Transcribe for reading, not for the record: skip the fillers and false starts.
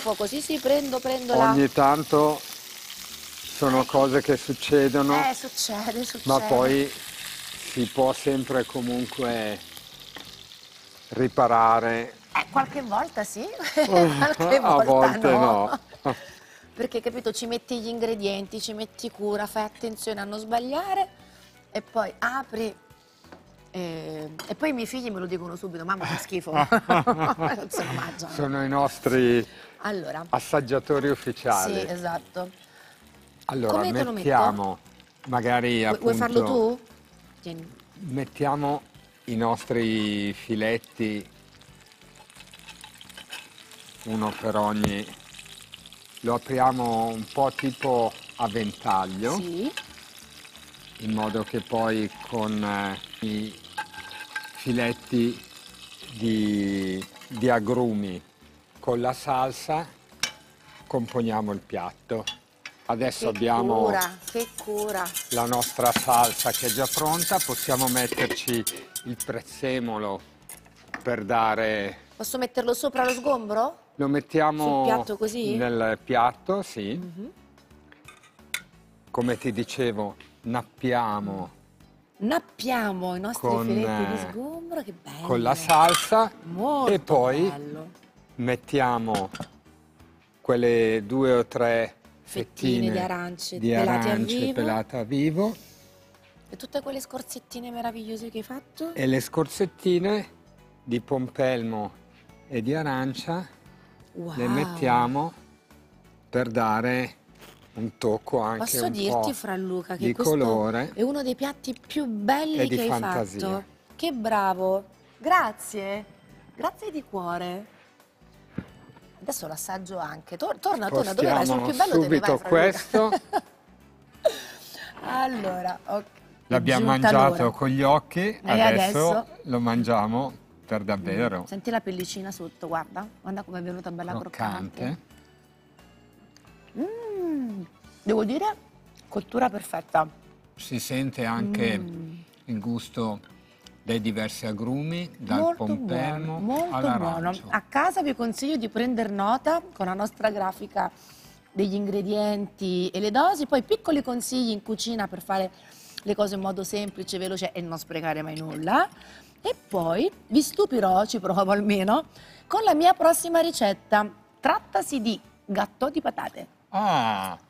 fuoco. Sì, sì, prendo la... Ogni tanto sono cose che succedono, Succede. ma poi si può sempre comunque riparare. Qualche volta sì, qualche A volta volte no. no. Perché, capito, ci metti gli ingredienti, ci metti cura, fai attenzione a non sbagliare e poi apri. E poi i miei figli me lo dicono subito, mamma fa schifo, non se lo mangiano. Sono i nostri Allora, assaggiatori ufficiali. sì, esatto. Allora, Come te lo metto? mettiamo, magari Vuoi farlo appunto, tu? Tieni. mettiamo i nostri filetti, uno per ogni, lo apriamo un po' tipo a ventaglio, Sì. in modo che poi con i filetti di agrumi con la salsa componiamo il piatto. Adesso abbiamo Che cura. la nostra salsa che è già pronta, possiamo metterci il prezzemolo per dare... Posso metterlo sopra lo sgombro? Lo Sul mettiamo piatto così? nel piatto, sì. Come ti dicevo, nappiamo Nappiamo i nostri con, filetti di sgombro, che bello. con la salsa Molto e poi bello. mettiamo quelle 2 o 3 fettine Di arance di pelate a arance vivo. pelate a vivo E tutte quelle scorzettine meravigliose che hai fatto? e le scorzettine di pompelmo e di arancia Wow. le mettiamo per dare un tocco anche Posso un dirti, po' Fra Luca, che di questo colore è uno dei piatti più belli e di che hai fantasia. fatto. Che bravo. Grazie. Grazie di cuore. Adesso l'assaggio anche. Torna, dove vai? Sul Spostiamo più bello te ne vai, subito Fra Luca. questo. Allora, ok. L'abbiamo È giunta mangiato l'ora. con gli occhi, E adesso lo mangiamo per davvero. Senti la pellicina sotto, guarda. Guarda come è venuta bella croccante. Devo dire, cottura perfetta. Si sente anche il gusto dei diversi agrumi, dal Molto pompelmo buono, molto buono. all'arancio. A casa vi consiglio di prendere nota con la nostra grafica degli ingredienti e le dosi, poi piccoli consigli in cucina per fare le cose in modo semplice, veloce e non sprecare mai nulla. E poi vi stupirò, ci provo almeno, con la mia prossima ricetta. Trattasi di gâteau di patate. Ah!